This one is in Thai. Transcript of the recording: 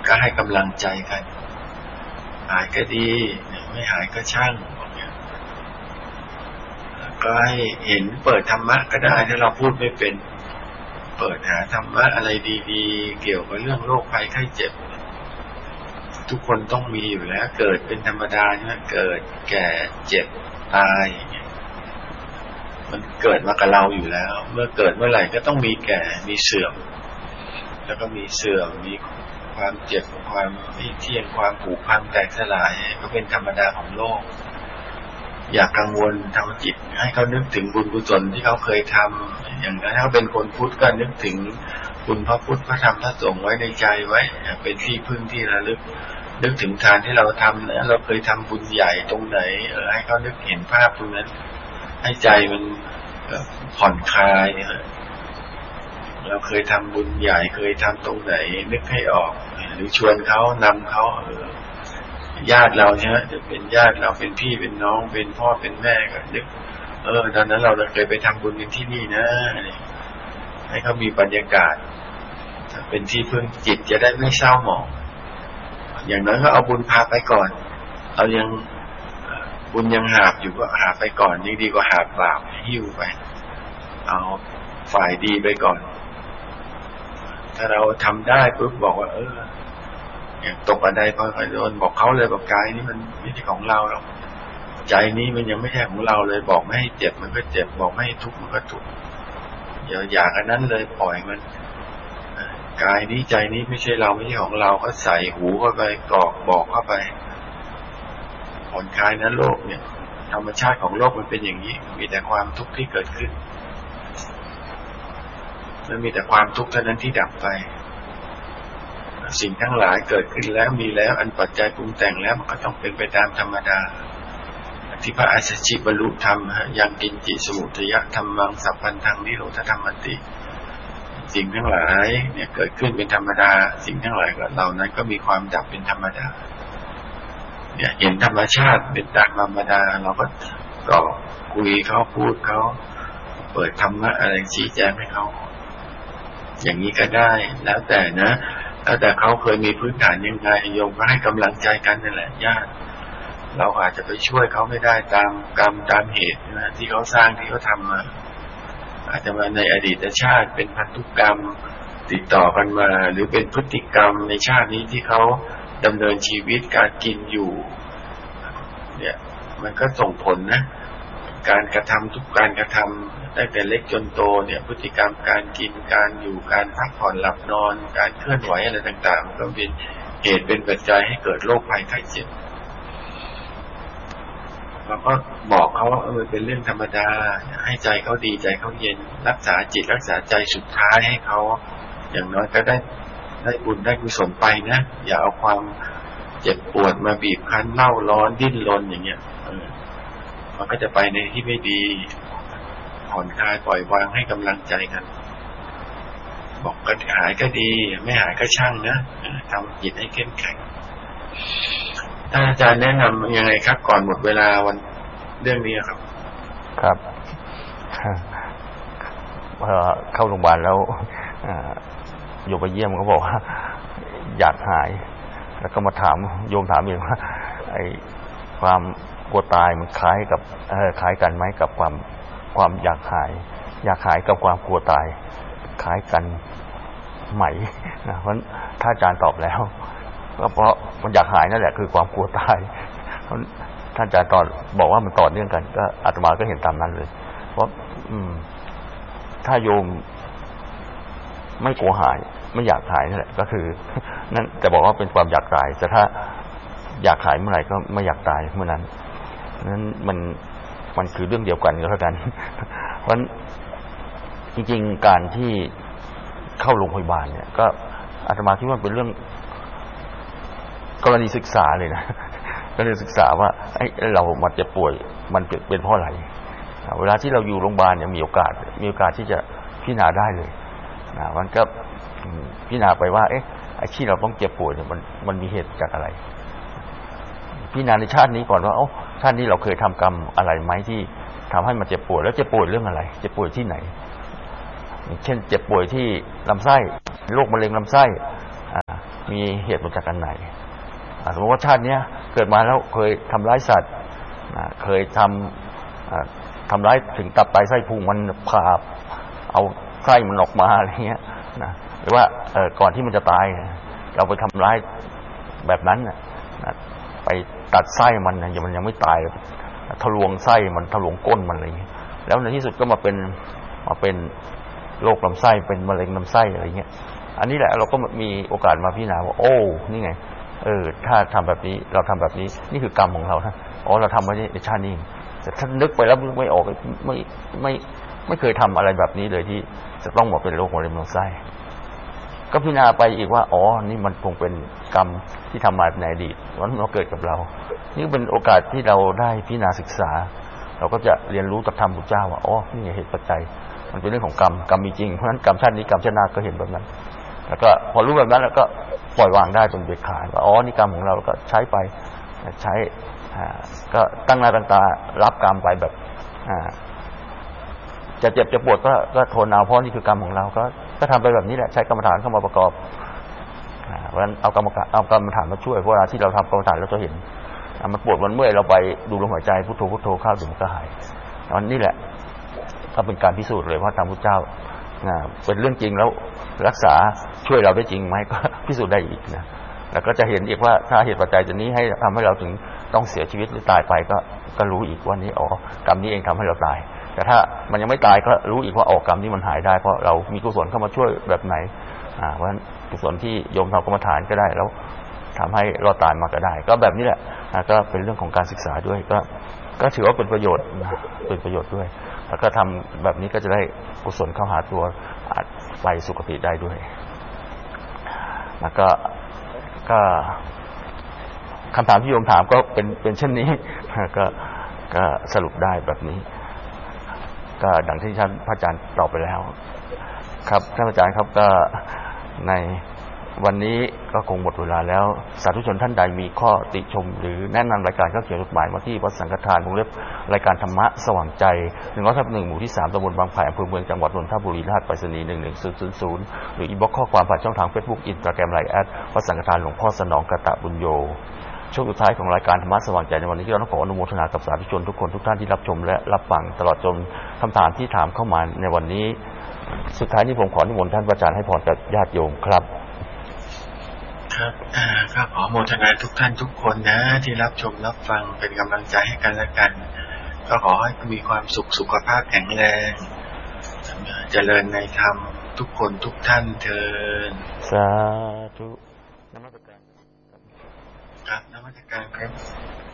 ก็ให้กำลังใจกันหายก็ดีไม่หายก็ช่างก็ให้เห็นเปิดธรรมะก็ได้ถ้าเราพูดไม่เป็นเปิดหาธรรมะอะไรดีๆเกี่ยวกับเรื่องโรคภัยไข้เจ็บทุกคนต้องมีอยู่แล้วเกิดเป็นธรรมดาใช่ไหมเกิดแก่เจ็บตายมันเกิดมากับเราอยู่แล้วเมื่อเกิดเมื่อไหร่ก็ต้องมีแก่มีเสื่อมแล้วก็มีเสื่อมมีความเจ็บความไม่เที่ยงความผุพังแตกสลายก็เป็นธรรมดาของโลกอย่ากังวลทำจิตให้เขานึกถึงบุญกุศลที่เขาเคยทำอย่างนั้นถ้าเป็นคนพุทธก็นึกถึงคุณพระพุทธพระธรรมพระสงฆ์ไว้ในใจไว้เป็นที่พึ่งที่ระลึกนึกถึงทานที่เราทำนะเราเคยทำบุญใหญ่ตรงไหนให้เขานึกเห็นภาพตรงนั้นให้ใจมันผ่อนคลายเราเคยทำบุญใหญ่เคยทำตรงไหนนึกให้ออกหรือชวนเขานำเขาญาติเราใช่ไหมจะเป็นญาติเราเป็นพี่เป็นน้องเป็นพ่อเป็นแม่ก็นึกตอนนั้นเราเคยไปทำบุญกันที่นี่นะให้เขามีบรรยากาศเป็นที่พึ่งจิตจะได้ไม่เศร้าหมองอย่างนั้นก็เอาบุญพาไปก่อนเอายังบุญยังหาบอยู่ก็หาไปก่อนยิ่งดีกว่าหาบบาปหิ้วไปเอาฝ่ายดีไปก่อนถ้าเราทำได้ปุ๊บบอกว่าอย่างตกบันไดพอโดนบอกเขาเลยบอกกายนี้มันไม่ใช่ของเราหรอกใจนี้มันยังไม่ใช่ของเราเลยบอกไม่ให้เจ็บมันก็เจ็บบอกไม่ให้ทุกข์มันก็ทุกข์อย่ากันนั้นเลยปล่อยมันกายนี้ใจนี้ไม่ใช่เราไม่ใช่ของเราก็ใส่หูเข้าไปกรอกบอกเข้าไปผ่อนคลายนะโลกเนี่ยธรรมชาติของโลกมันเป็นอย่างนี้มีแต่ความทุกข์ที่เกิดขึ้นและมีแต่ความทุกข์เท่านั้นที่ดับไปสิ่งทั้งหลายเกิดขึ้นแล้วมีแล้วอันปัจจัยปรุงแต่งแล้วมันก็ต้องเป็นไปตามธรรมดาที่พระอัสสชิบรรลุธรรมยังกินจิสมุทยะธรรมังสัพพันธังนิโรธธรรมติสิ่งทั้งหลายเนี่ยเกิดขึ้นเป็นธรรมดาสิ่งทั้งหลายก็เหล่านั้นก็มีความดับเป็นธรรมดาเนี่ยเห็นธรรมชาติเป็นตามธรรมดาเราก็คุยเขาพูดเขาเปิดธรรมะอะไรชี้แจงให้เขาอย่างนี้ก็ได้แล้วแต่นะแล้วแต่เขาเคยมีพื้นฐานยังไงโยมก็ให้กำลังใจกันนั่นแหละญาติเราอาจจะไปช่วยเขาไม่ได้ตามกรรมตามเหตุนะที่เขาสร้างที่เขาทำมาอาจจะมาในอดีตชาติเป็นพันธุกรรมติดต่อกันมาหรือเป็นพฤติกรรมในชาตินี้ที่เขาดำเนินชีวิตการกินอยู่เนี่ยมันก็ส่งผลนะการกระทำทุกการกระทำตั้งแต่เล็กจนโตเนี่ยพฤติกรรมการกินการอยู่การพักผ่อนหลับนอนการเคลื่อนไหวอะไรต่างๆมันก็เป็นเหตุเป็นปัจจัยให้เกิดโรคภัยไข้เจ็บเราก็บอกเขาว่ามันเป็นเรื่องธรรมดาให้ใจเขาดีใจเขาเย็นรักษาจิตรักษาใจสุดท้ายให้เขาอย่างน้อยก็ได้บุญได้กุศลไปนะอย่าเอาความเจ็บปวดมาบีบคั้นเล่าร้อนดิ้นรนอย่างเงี้ยมันก็จะไปในที่ไม่ดีผ่อนคลายปล่อยวางให้กำลังใจกันบอกก็หายก็ดีไม่หายก็ช่างนะทำจิตให้เข้มแข็งท่านอาจารย์แนะนำยังไงครับก่อนหมดเวลาวันเรื่องนี้ครับครับเข้าโรงพยาบาลแล้วโยมไปเยี่ยมเขาบอกว่าอยากหายแล้วก็มาถามโยมถามเองว่าไอ้ความกลัวตายมันคล้ายกับคล้ายกันไหมกับความอยากหายกับความกลัวตายคล้ายกันไหมนะเพราะถ้าอาจารย์ตอบแล้วก็เพราะมันอยากหายนั่นแหละคือความกลัวตายท่านอาจารย์ตอนบอกว่ามันต่อเนื่องกันก็อาตมาก็เห็นตามนั้นเลยเพราะถ้าโยมไม่กลัวหายไม่อยากหายนั่นแหละก็คือนั่นแต่บอกว่าเป็นความอยากตายแต่ถ้าอยากหายเมื่อไหร่ก็ไม่อยากตายเมื่อนั้นนั้นมันคือเรื่องเดียวกันก็แล้วกันเพราะจริงๆการที่เข้าโรงพยาบาลเนี่ยก็อาตมาคิดว่าเป็นเรื่องกรณีศึกษาเลยนะก็เลยศึกษาว่าเรามันจะป่วยมันเป็นเพราะอะไรเวลาที่เราอยู่โรงพยาบาลเนี่ยมีโอกาสที่จะพิจารณาได้เลยนะมันก็พิจารณาไปว่าไอ้ที่เราต้องเจ็บป่วยเนี่ยมันมีเหตุจากอะไรพิจารณาในชาตินี้ก่อนว่าชาตินี้เราเคยทำกรรมอะไรไหมที่ทำให้มันเจ็บป่วยแล้วเจ็บป่วยเรื่องอะไรเจ็บป่วยที่ไหนเช่นเจ็บป่วยที่ลำไส้โรคมะเร็งลำไส้มีเหตุมาจากอันไหนสมมติว่าชาติเนี้ยเกิดมาแล้วเคยทำร้ายสัตว์เคยทำร้ายถึงตับไตไส้พุงมันผ่าเอาไส้มันออกมาอะไรเงี้ยนะหรือว่าก่อนที่มันจะตายเราไปทำร้ายแบบนั้นนะไปตัดไส้มันยังไม่ตายทะลวงไส้มันทะลวงก้นมันอะไรเงี้ยแล้วในที่สุดก็มาเป็นโรคลำไส้เป็นมะเร็งลำไส้อะไรเงี้ยอันนี้แหละเราก็มีโอกาสมาพิจารณาว่าโอ้นี่ไงถ้าทำแบบนี้เราทำแบบนี้นี่คือกรรมของเรานะเราทำไว้ในชาตินี้แต่ถ้านึกไปแล้วไม่ออกไม่เคยทำอะไรแบบนี้เลยที่จะต้องมาเป็นโรคมะเร็งลำไส้ก็พิจารณาไปอีกว่านี่มันคงเป็นกรรมที่ทำมาในอดีตมันมาเกิดกับเรานี่เป็นโอกาสที่เราได้พิจารณาศึกษาเราก็จะเรียนรู้จากธรรมพุทธเจ้าว่านี่เหตุปัจจัยมันเป็นเรื่องของกรรมมีจริงเพราะฉะนั้นกรรมชาตินี้กรรมชาติหน้าก็เห็นแบบนั้นแล้วก็พอรู้แบบนั้นแล้วก็ปล่อยวางได้จนเด็ดขาดว่านี่กรรมของเราก็ใช้ไปใช้ก็ตั้งหน้าตั้งตารับกรรมไปแบบจะเจ็บจะปวดก็ทนเอาเพราะนี่คือกรรมของเราก็ทำไปแบบนี้แหละใช้กรรมฐานเข้ามาประกอบเพราะฉะนั้นเอากรรมฐานมาช่วยเพราะเวลาที่เราทำกรรมฐานเราจะเห็นมันปวดมันเมื่อยเราไปดูลมหายใจพุทโธพุทโธเข้าถึงมันก็หายนี่แหละก็เป็นการพิสูจน์เลยว่าธรรมพุทธเจ้าเป็นเรื่องจริงแล้วรักษาช่วยเราได้จริงไหมก็พิสูจน์ได้อีกนะแล้วก็จะเห็นอีกว่าถ้าเหตุปัจจัยตัวนี้ให้ทำให้เราถึงต้องเสียชีวิตหรือตายไปก็รู้อีกว่านี้กรรมนี้เองทำให้เราตายแต่ถ้ามันยังไม่ตายก็รู้อีกว่ากรรมนี้มันหายได้เพราะเรามีกุศลเข้ามาช่วยแบบไหนเพราะฉะนั้นกุศลที่โยมทำกรรมฐานก็ได้แล้วทำให้เราตายมาก็ได้ก็แบบนี้แหละก็เป็นเรื่องของการศึกษาด้วยก็ถือว่าเป็นประโยชน์ด้วยแล้วก็ทำแบบนี้ก็จะได้กุศลเข้าหาตัวไปสุคติได้ด้วยแล้วก็คำถามที่โยมถามก็เป็นเช่นนี้ก็สรุปได้แบบนี้ก็ดังที่ท่านพระอาจารย์ตอบไปแล้วครับท่านอาจารย์ครับก็ในวันนี้ก็คงหมดเวลาแล้วสาธุชนท่านใดมีข้อติชมหรือแนะนำรายการก็เขียนจดหมายมาที่วัดสังฆทานวงเล็บรายการธรรมะสว่างใจ1/1หมู่ที่3ตำบลบางไผ่อำเภอเมืองจังหวัดนนทบุรีรหัสไปรษณีย์11000หรืออินบ็อกซ์ข้อความผ่านช่องทาง Facebook Instagram LINE วัดสังฆทานหลวงพ่อสนองกตบุญโยช่วงสุดท้ายของรายการธรรมะสว่างใจในวันนี้เราต้องขออนุโมทนากับสาธุชนทุกคนทุกท่านที่รับชมและรับฟังตลอดจนคำถามที่ถามเข้ามาในวันนี้สุดท้ายนี้ผมขอนิมนต์ท่านอาจารย์ให้พรกับญาติโยมครับครับก็ขอโมทนาทุกท่านทุกคนนะที่รับชมรับฟังเป็นกำลังใจให้กันและกันก็ขอให้มีความสุขภาพแข็งแรงเจริญในธรรมทุกคนทุกท่านเถิดสาธุนมัสการครับนมัสการครับ